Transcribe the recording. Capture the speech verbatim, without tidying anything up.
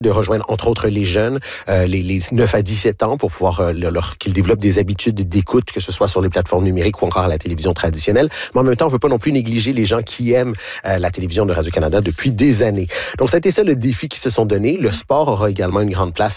de rejoindre, entre autres, les jeunes, euh, les, les neuf à dix-sept ans, pour pouvoir euh, leur, qu'ils développent des habitudes d'écoute, que ce soit sur les plateformes numériques ou encore à la télévision traditionnelle. Mais en même temps, on ne veut pas non plus négliger les gens qui aiment euh, la télévision de Radio-Canada depuis des années. Donc, ça a été ça le défi qu'ils se sont donné. Le sport aura également une grande place